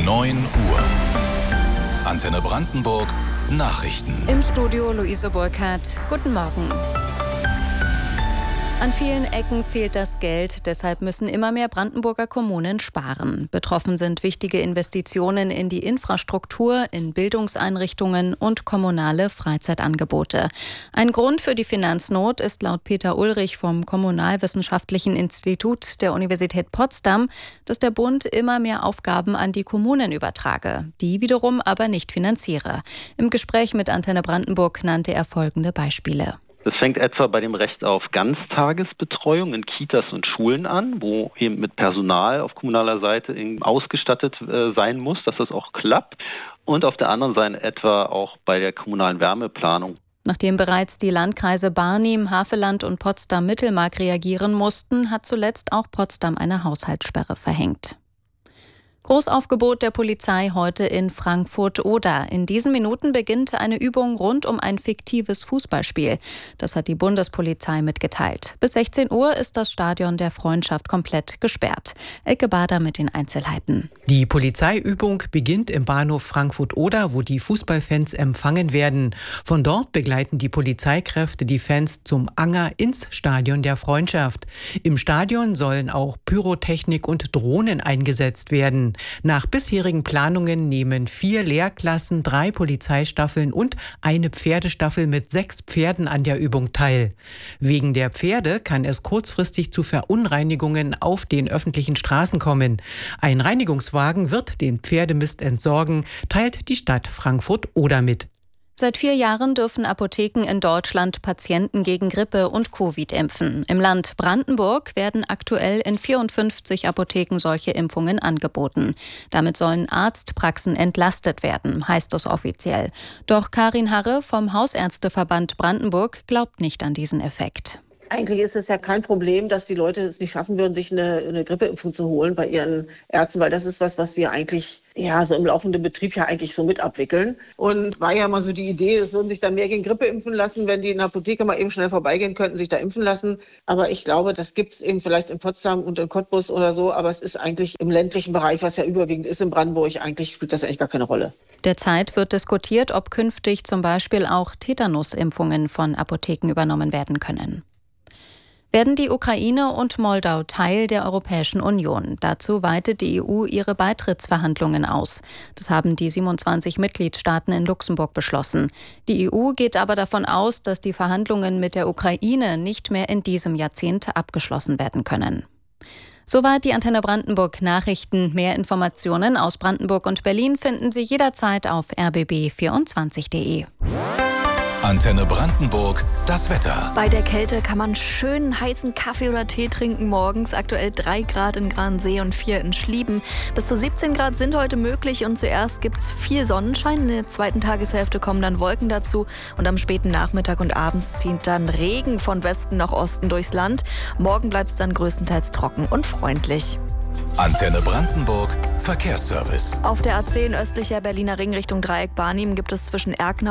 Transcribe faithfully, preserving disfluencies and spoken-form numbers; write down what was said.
neun Uhr. Antenne Brandenburg Nachrichten. Im Studio Luise Burkhardt. Guten Morgen. An vielen Ecken fehlt das Geld, deshalb müssen immer mehr Brandenburger Kommunen sparen. Betroffen sind wichtige Investitionen in die Infrastruktur, in Bildungseinrichtungen und kommunale Freizeitangebote. Ein Grund für die Finanznot ist laut Peter Ulrich vom Kommunalwissenschaftlichen Institut der Universität Potsdam, dass der Bund immer mehr Aufgaben an die Kommunen übertrage, die wiederum aber nicht finanziere. Im Gespräch mit Antenne Brandenburg nannte er folgende Beispiele. Das fängt etwa bei dem Recht auf Ganztagesbetreuung in Kitas und Schulen an, wo eben mit Personal auf kommunaler Seite ausgestattet äh, sein muss, dass das auch klappt. Und auf der anderen Seite etwa auch bei der kommunalen Wärmeplanung. Nachdem bereits die Landkreise Barnim, Havelland und Potsdam-Mittelmark reagieren mussten, hat zuletzt auch Potsdam eine Haushaltssperre verhängt. Großaufgebot der Polizei heute in Frankfurt-Oder. In diesen Minuten beginnt eine Übung rund um ein fiktives Fußballspiel. Das hat die Bundespolizei mitgeteilt. Bis sechzehn Uhr ist das Stadion der Freundschaft komplett gesperrt. Elke Bader mit den Einzelheiten. Die Polizeiübung beginnt im Bahnhof Frankfurt-Oder, wo die Fußballfans empfangen werden. Von dort begleiten die Polizeikräfte die Fans zum Anger ins Stadion der Freundschaft. Im Stadion sollen auch Pyrotechnik und Drohnen eingesetzt werden. Nach bisherigen Planungen nehmen vier Lehrklassen, drei Polizeistaffeln und eine Pferdestaffel mit sechs Pferden an der Übung teil. Wegen der Pferde kann es kurzfristig zu Verunreinigungen auf den öffentlichen Straßen kommen. Ein Reinigungswagen wird den Pferdemist entsorgen, teilt die Stadt Frankfurt-Oder mit. Seit vier Jahren dürfen Apotheken in Deutschland Patienten gegen Grippe und Covid impfen. Im Land Brandenburg werden aktuell in vierundfünfzig Apotheken solche Impfungen angeboten. Damit sollen Arztpraxen entlastet werden, heißt es offiziell. Doch Karin Harre vom Hausärzteverband Brandenburg glaubt nicht an diesen Effekt. Eigentlich ist es ja kein Problem, dass die Leute es nicht schaffen würden, sich eine, eine Grippeimpfung zu holen bei ihren Ärzten, weil das ist was, was wir eigentlich ja so im laufenden Betrieb ja eigentlich so mit abwickeln. Und war ja mal so die Idee, es würden sich dann mehr gegen Grippe impfen lassen, wenn die in der Apotheke mal eben schnell vorbeigehen könnten, sich da impfen lassen. Aber ich glaube, das gibt es eben vielleicht in Potsdam und in Cottbus oder so, aber es ist eigentlich im ländlichen Bereich, was ja überwiegend ist in Brandenburg, eigentlich spielt das eigentlich gar keine Rolle. Derzeit wird diskutiert, ob künftig zum Beispiel auch Tetanusimpfungen von Apotheken übernommen werden können. Werden die Ukraine und Moldau Teil der Europäischen Union? Dazu weitet die E U ihre Beitrittsverhandlungen aus. Das haben die siebenundzwanzig Mitgliedstaaten in Luxemburg beschlossen. Die E U geht aber davon aus, dass die Verhandlungen mit der Ukraine nicht mehr in diesem Jahrzehnt abgeschlossen werden können. Soweit die Antenne Brandenburg Nachrichten. Mehr Informationen aus Brandenburg und Berlin finden Sie jederzeit auf r b b vierundzwanzig punkt d e. Antenne Brandenburg, das Wetter. Bei der Kälte kann man schön heißen Kaffee oder Tee trinken morgens. Aktuell drei Grad in Gransee und vier in Schlieben. Bis zu siebzehn Grad sind heute möglich und zuerst gibt es viel Sonnenschein. In der zweiten Tageshälfte kommen dann Wolken dazu und am späten Nachmittag und abends zieht dann Regen von Westen nach Osten durchs Land. Morgen bleibt es dann größtenteils trocken und freundlich. Antenne Brandenburg, Verkehrsservice. Auf der A zehn östlicher Berliner Ring Richtung Dreieck Barnim gibt es zwischen Erkner